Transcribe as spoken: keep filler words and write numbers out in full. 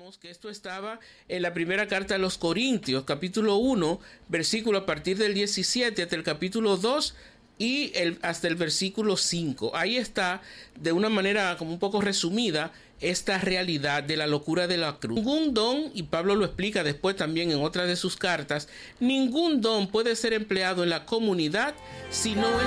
Recordemos que esto estaba en la primera carta a los Corintios, capítulo uno, versículo a partir del diecisiete hasta el capítulo dos y el, hasta el versículo cinco. Ahí está, de una manera como un poco resumida, esta realidad de la locura de la cruz. Ningún don, y Pablo lo explica después también en otra de sus cartas, ningún don puede ser empleado en la comunidad si no es